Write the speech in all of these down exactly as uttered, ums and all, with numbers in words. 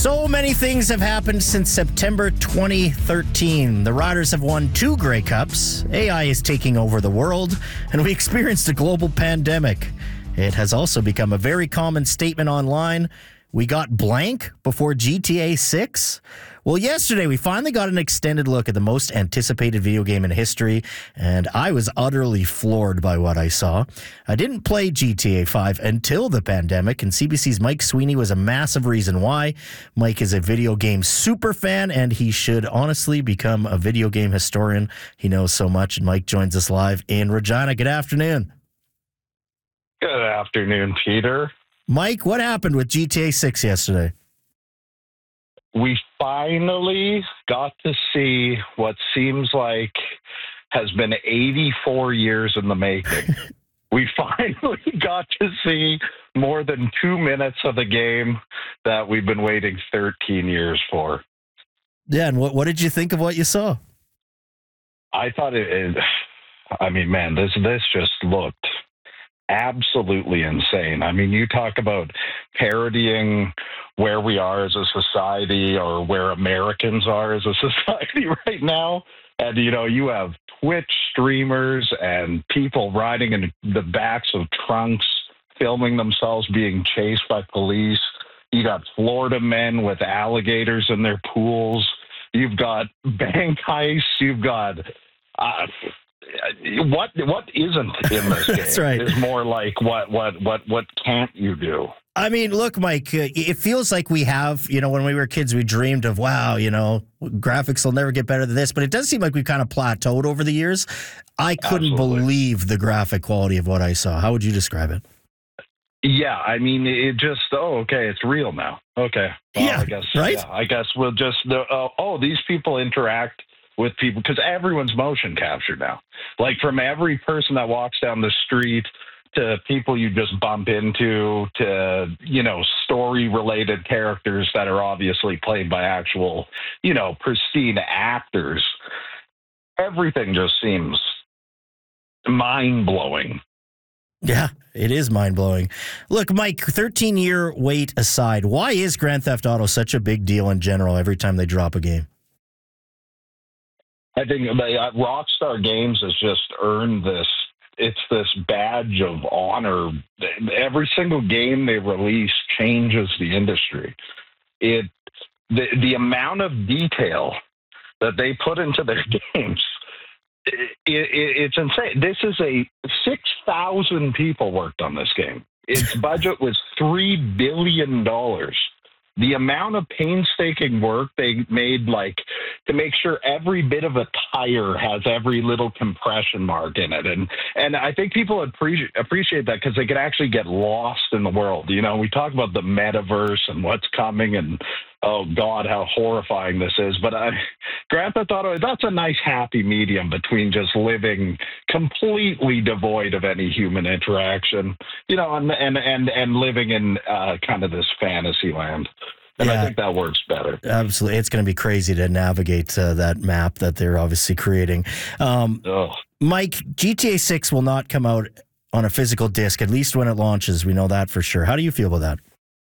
So many things have happened since September twenty thirteen. The Riders have won two Grey Cups, A I is taking over the world, and we experienced a global pandemic. It has also become a very common statement online. We got blank before G T A six. Well, yesterday we finally got an extended look at the most anticipated video game in history, and I was utterly floored by what I saw. I didn't play G T A five until the pandemic, and C B C's Mike Sweeney was a massive reason why. Mike is a video game super fan, and he should honestly become a video game historian. He knows so much, and Mike joins us live in Regina. Good afternoon. Good afternoon, Peter. Mike, what happened with G T A six yesterday? We finally got to see what seems like has been eighty-four years in the making. We finally got to see more than two minutes of the game that we've been waiting thirteen years for. Yeah, and what, what did you think of what you saw? I thought it, it I mean, man, this this just looked absolutely insane. I mean, you talk about parodying where we are as a society or where Americans are as a society right now. And, you know, you have Twitch streamers and people riding in the backs of trunks, filming themselves being chased by police. You got Florida men with alligators in their pools. You've got bank heists. You've got... Uh, What what isn't in this game That's right. is more like what what what what can't you do? I mean, look, Mike, uh, it feels like we have, you know, when we were kids, we dreamed of, wow, you know, graphics will never get better than this. But it does seem like we've kind of plateaued over the years. I couldn't Absolutely. believe the graphic quality of what I saw. How would you describe it? Yeah, I mean, it just oh, okay, it's real now. Okay, well, Yeah, I guess right? Yeah, I guess we'll just uh, oh, these people interact with people because everyone's motion captured now. Like from every person that walks down the street to people you just bump into to, you know, story related characters that are obviously played by actual, you know, pristine actors. Everything just seems mind blowing. Yeah, it is mind-blowing. Look, Mike, thirteen-year wait aside, why is Grand Theft Auto such a big deal in general every time they drop a game? I think uh, Rockstar Games has just earned this. It's this badge of honor. Every single game they release changes the industry. It the the amount of detail that they put into their games. It, it, it's insane. This is a six thousand people worked on this game. Its budget was three billion dollars. The amount of painstaking work they made, like to make sure every bit of a tire has every little compression mark in it, and and I think people appreciate appreciate that because they could actually get lost in the world. You know, we talk about the metaverse and what's coming, and oh God, how horrifying this is. But uh, Grand Theft Auto, that's a nice happy medium between just living completely devoid of any human interaction, you know, and and and, and living in uh, kind of this fantasy land. And Yeah. I think that works better. Absolutely. It's going to be crazy to navigate uh, that map that they're obviously creating. Um, Ugh. Mike, G T A six will not come out on a physical disc, at least when it launches. We know that for sure. How do you feel about that?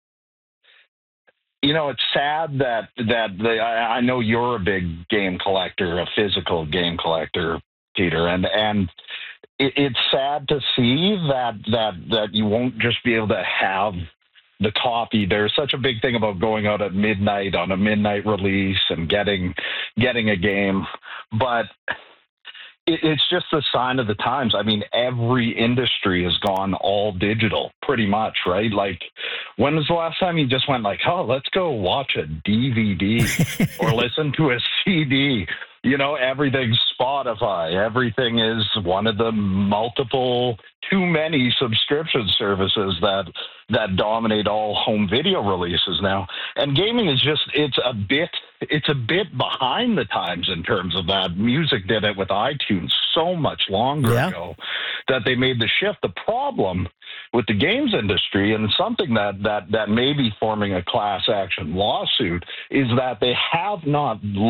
You know, it's sad that that the, I, I know you're a big game collector, a physical game collector, Peter, and and it, it's sad to see that that that you won't just be able to have the copy. There's such a big thing about going out at midnight on a midnight release and getting getting a game, but it, it's just a sign of the times. I mean, every industry has gone all digital, pretty much, right? Like, when was the last time you just went like, oh, let's go watch a D V D or listen to a C D? You know, everything's Spotify. Everything is one of the multiple, too many subscription services that that dominate all home video releases now. And gaming is just, it's a bit, it's a bit behind the times in terms of that. Music did it with iTunes so much longer Yeah. ago that they made the shift. The problem with the games industry, and something that, that, that may be forming a class action lawsuit, is that they have not